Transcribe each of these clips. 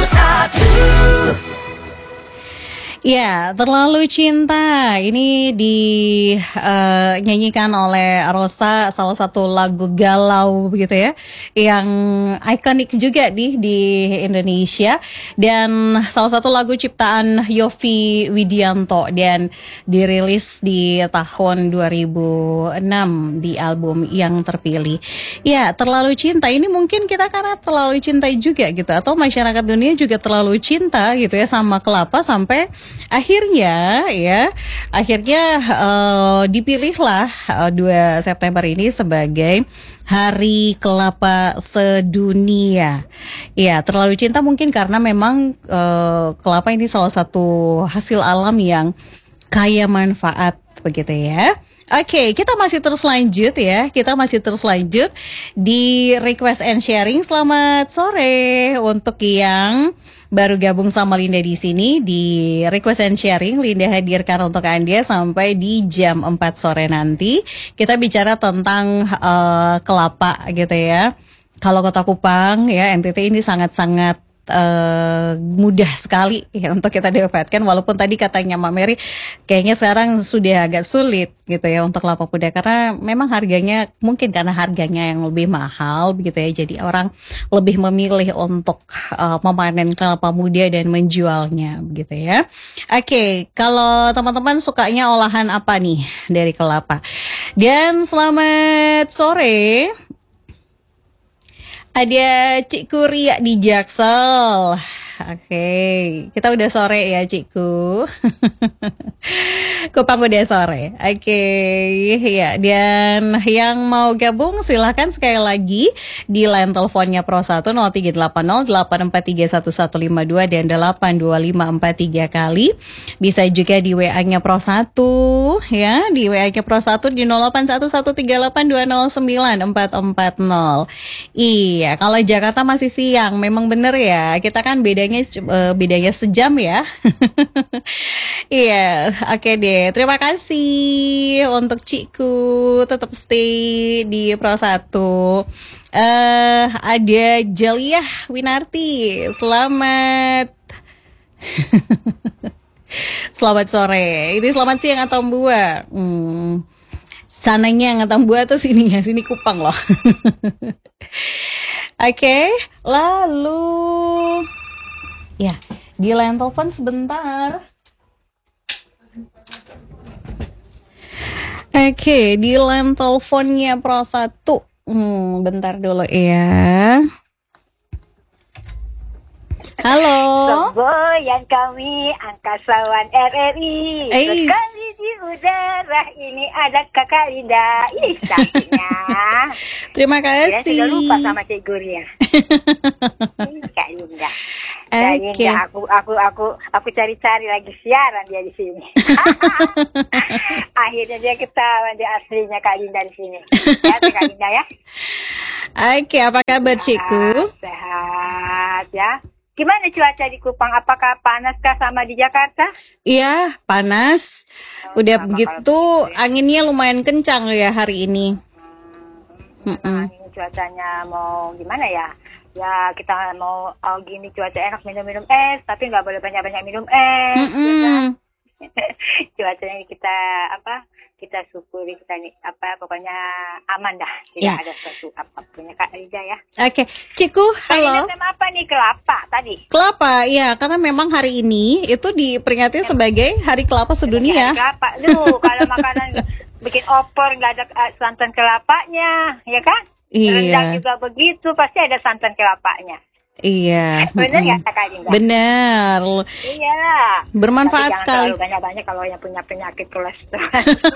Ya, terlalu cinta. Ini dinyanyikan oleh Rosa, salah satu lagu galau begitu ya, yang ikonik juga di Indonesia, dan salah satu lagu ciptaan Yovie Widianto dan dirilis di tahun 2006 di album Yang Terpilih. Ya, terlalu cinta. Ini mungkin kita karena terlalu cinta juga gitu, atau masyarakat dunia juga terlalu cinta gitu ya sama kelapa sampai akhirnya dipilihlah 2 September ini sebagai Hari Kelapa Sedunia. Ya, terlalu cinta mungkin karena memang kelapa ini salah satu hasil alam yang kaya manfaat begitu ya. Oke, kita masih terus lanjut ya. Kita masih terus lanjut di request and sharing. Selamat sore untuk yang baru gabung sama Linda di sini di request and sharing. Linda hadirkan untuk Anda sampai di jam 4 sore nanti. Kita bicara tentang kelapa gitu ya. Kalau Kota Kupang ya, NTT ini sangat-sangat mudah sekali ya untuk kita dapatkan, walaupun tadi katanya Mbak Mary kayaknya sekarang sudah agak sulit gitu ya untuk kelapa muda karena memang harganya, mungkin karena harganya yang lebih mahal begitu ya, jadi orang lebih memilih untuk memanen kelapa muda dan menjualnya begitu ya. Oke, kalau teman-teman sukanya olahan apa nih dari kelapa? Dan selamat sore, ada Cikku Ria di Jaksel. Oke, kita udah sore ya Cikku. Kupang udah sore. Oke, ya. Dan yang mau gabung silahkan sekali lagi di line teleponnya Pro 1 038084315152 dan 82543 kali. Bisa juga di WA-nya Pro 1 ya, di WA-nya Pro 1 di 081138209440. Iya, kalau Jakarta masih siang, memang bener ya. Kita kan bedanya sejam ya. Iya, oke deh. Terima kasih untuk Cikku, tetap stay di Pro 1. Ada Jaliah Winarti. Selamat Selamat sore. Ini selamat siang atau mbua? Sananya Ngatambua atau sininya? Sini Kupang loh. Oke, lalu ya, di line telepon sebentar. Oke, di line teleponnya Pro 1. Bentar dulu ya. Halo. Semboyan kami angkasawan RRI. Sekali di udara ini ada Kakak Linda. Ih, cantiknya. Terima kasih. Ya, sudah lupa sama Cik Guria. Kak Linda. Oke. Aku cari-cari lagi siaran dia di sini. Akhirnya dia ketahuan dia aslinya Kak Linda di sini. Ya, Kak Linda ya. Oke, apa kabar Cikgu? Sehat ya. Gimana cuaca di Kupang? Apakah panaskah sama di Jakarta? Iya, panas. Udah begitu, anginnya lumayan kencang ya hari ini. Ini cuacanya mau gimana ya? Ya kita mau gini cuaca enak minum-minum es, tapi nggak boleh banyak-banyak minum es. Ya kan? Cuacanya kita syukuri, kita pokoknya aman dah, tidak ada sesuatu apapun ya Kak Rida ya. Oke, Cikgu, halo. Tema apa nih, kelapa tadi? Kelapa, ya, karena memang hari ini itu diperingati sebagai Hari Kelapa Sedunia. Kelapa, kalau makanan bikin opor nggak ada santan kelapanya, ya kan? Iya. Rendang juga begitu, pasti ada santan kelapanya. Iya. Benar ya Kak Dinda? Benar. Iya. Bermanfaat sekali. Banyak-banyak kalau yang punya penyakit kolesterol.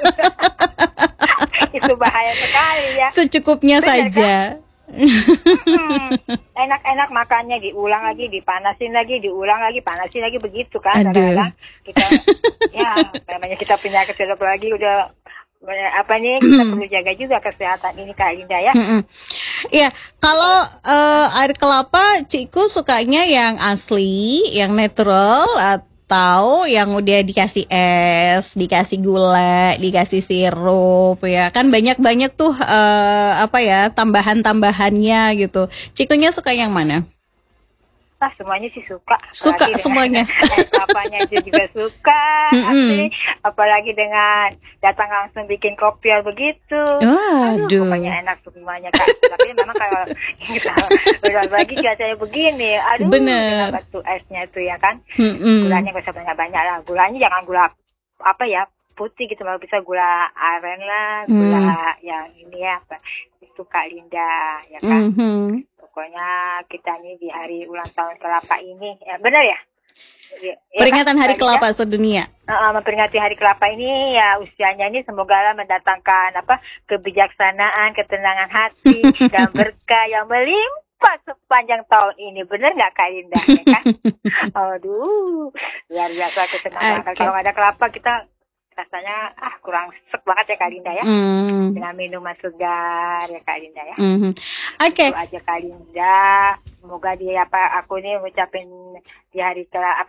Itu bahaya sekali ya. Secukupnya benar, saja. Kan? Enak-enak makannya, diulang lagi, dipanasin lagi, diulang lagi, panasin lagi, begitu kan? Aduh. Kita, ya, namanya kita penyakit lagi udah kita perlu jaga juga kesehatan ini Kak Linda ya. Iya, kalau air kelapa Cikgu sukanya yang asli, yang natural atau yang udah dikasih es, dikasih gula, dikasih sirup ya. Kan banyak tuh tambahan-tambahannya gitu. Cikgunya suka yang mana? semuanya sih suka. Suka semuanya. Kelapanya itu juga suka. Apalagi dengan datang langsung bikin kopi begitu. Waduh. Pokoknya enak semuanya Kak. Tapi memang kalau udah lagi cuacanya begini, bener. Batu esnya tuh ya kan. Gulanya gak usah banyak-banyak lah. Gulanya jangan gula apa ya, putih gitu, mau bisa gula aren lah, gula yang ini ya, itu Kak Linda ya kan. Pokoknya kita nih di hari ulang tahun kelapa ini, ya benar ya? Peringatan Hari Kelapa Sedunia. Memperingati Hari Kelapa ini ya, usianya ini semoga lah mendatangkan kebijaksanaan, ketenangan hati dan berkah yang melimpah sepanjang tahun ini. Benar nggak Kak Linda? Ya kan? Aduh, luar biasa kesenangan. Kalau nggak ada kelapa kita rasanya kurang sek banget ya Kak Linda ya. Dengan minuman segar ya Kak Linda ya. Oke. Itu aja Kak Linda. Semoga aku nih ngucapin di hari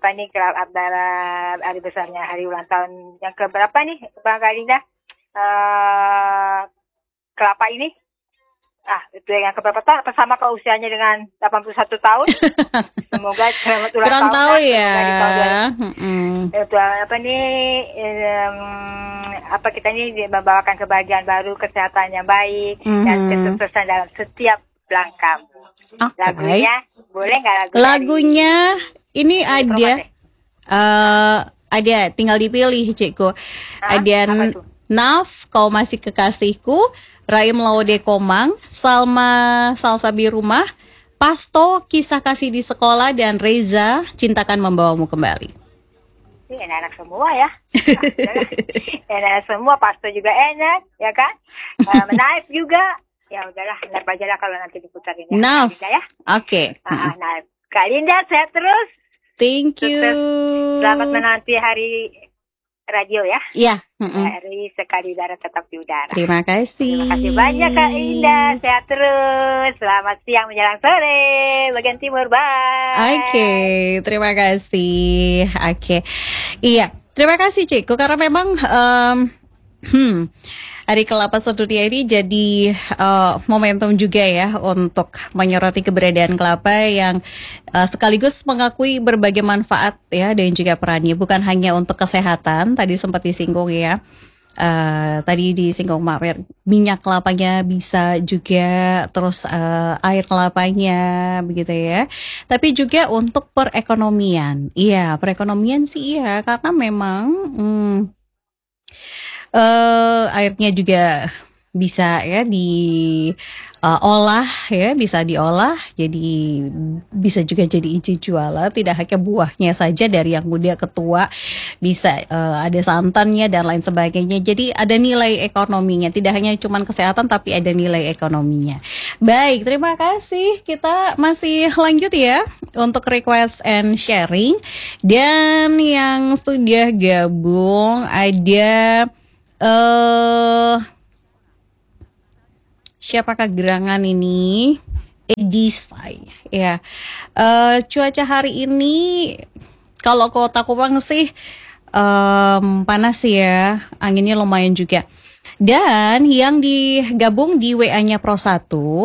hari besarnya hari ulang tahun yang keberapa nih Bang Kak Linda? Kelapa ini. Itu yang keberapa tahun? Sama ke usianya dengan 81 tahun. Semoga selamat ulang tahun. Kurang tahu ya. Kita ini membawakan kebahagiaan baru, kesehatan yang baik, dan kesuksesan dalam setiap langkahmu. Lagunya, boleh nggak lagunya? Ini ada, tinggal dipilih Cikgu. Ada Naf, Kau Masih Kekasihku, Raim Laude Komang, Salma Salsa Birumah, Pasto Kisah Kasih di Sekolah, dan Reza Cintakan Membawamu Kembali. Ini enak-enak semua ya. Enak semua, Pasto juga enak, ya kan? Naif juga. Ya udahlah, Naif aja lah kalau nanti diputarin ya. Naif, ya? Oke. Naif. Kak Linda, sehat terus. Thank you. Selamat menanti hari radio ya. Iya. Hari Sekali Darat Tetap di Udara. Terima kasih. Terima kasih banyak Kak Linda. Sehat terus. Selamat siang menjelang sore. Bagian timur. Bye. Oke, terima kasih. Oke. Iya, terima kasih Cikgu. Karena memang Hari Kelapa Sedunia ini jadi momentum juga ya untuk menyoroti keberadaan kelapa yang sekaligus mengakui berbagai manfaat ya dan juga perannya, bukan hanya untuk kesehatan. Tadi sempat disinggung ya. Tadi disinggung minyak kelapanya bisa juga, terus air kelapanya begitu ya. Tapi juga untuk perekonomian. Iya, perekonomian sih iya, karena memang airnya juga bisa ya diolah ya, bisa diolah jadi bisa juga jadi iji jualan, tidak hanya buahnya saja dari yang muda ke tua, bisa ada santannya dan lain sebagainya. Jadi ada nilai ekonominya, tidak hanya cuma kesehatan tapi ada nilai ekonominya. Baik, terima kasih. Kita masih lanjut ya untuk request and sharing, dan yang sudah gabung ada siapakah gerangan ini? Edisai ya. Cuaca hari ini kalau Kota Kupang sih panas ya, anginnya lumayan juga. Dan yang digabung di WA-nya Pro 1,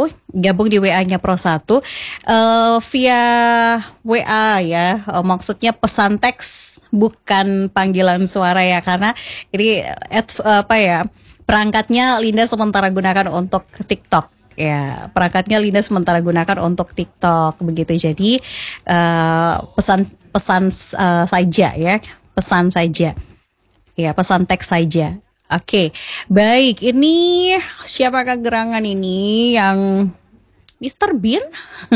via WA ya, maksudnya pesan teks bukan panggilan suara ya, karena ini perangkatnya Linda sementara gunakan untuk TikTok. Ya, perangkatnya Linda sementara gunakan untuk TikTok begitu. Jadi pesan saja ya, pesan saja. Ya, pesan teks saja. Oke, baik. Ini siapakah gerangan ini yang Mr. Bean?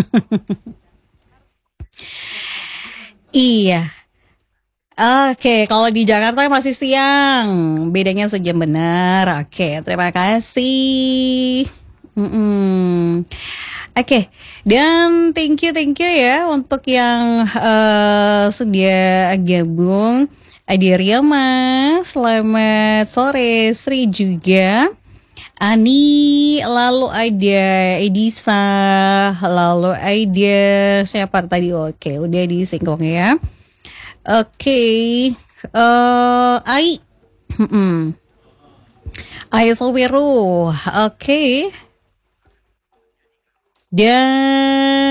Iya. Oke, kalau di Jakarta masih siang, bedanya sejam benar. Oke, terima kasih. Oke, dan thank you ya untuk yang sudah gabung. Adi Riyama, selamat sore. Sri juga, Ani, lalu ada Edisa, lalu ada siapa tadi? Oke, udah disinggung ya. Oke, Ai, Ai Sowiru, oke. Dan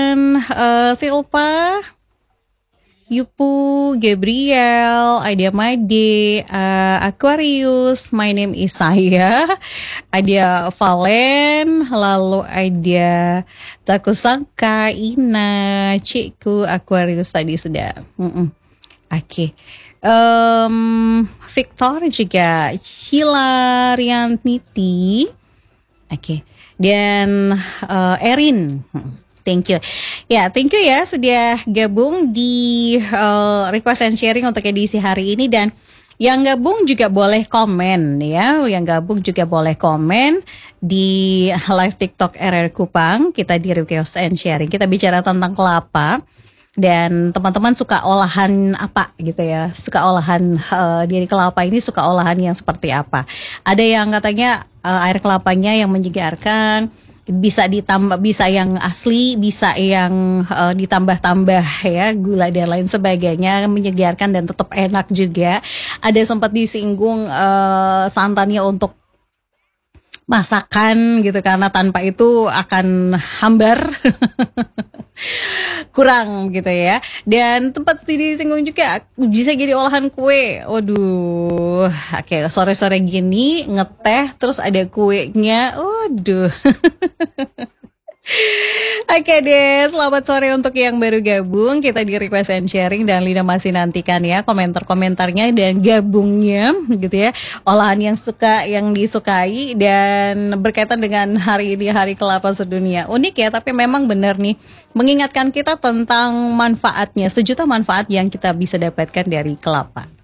dan Silpa, Yupu, Gabriel, Adia Made, Aquarius, my name is saya, ada Valen, lalu ada Takusangka, Ina, Cikku, Aquarius tadi sudah. Oke. Victor juga, Hilariantiti, oke. Dan Erin. Thank you. Ya, thank you ya sudah gabung di request and sharing untuk edisi hari ini, dan yang gabung juga boleh komen ya. Yang gabung juga boleh komen di live TikTok RR Kupang. Kita di request and sharing. Kita bicara tentang kelapa. Dan teman-teman suka olahan apa gitu ya? Suka olahan dari kelapa ini, suka olahan yang seperti apa? Ada yang katanya air kelapanya yang menyegarkan, bisa ditambah, bisa yang asli, bisa yang ditambah-tambah ya, gula dan lain sebagainya, menyegarkan dan tetap enak juga. Ada sempat disinggung santannya untuk masakan gitu, karena tanpa itu akan hambar. Kurang gitu ya. Dan tempat disinggung juga bisa jadi olahan kue. Waduh, oke, sore-sore gini ngeteh terus ada kuenya. Waduh. Oke deh, selamat sore untuk yang baru gabung. Kita di request and sharing, dan Lina masih nantikan ya komentar-komentarnya dan gabungnya gitu ya. Olahan yang disukai dan berkaitan dengan hari ini, Hari Kelapa Sedunia. Unik ya, tapi memang benar nih, mengingatkan kita tentang manfaatnya, sejuta manfaat yang kita bisa dapatkan dari kelapa.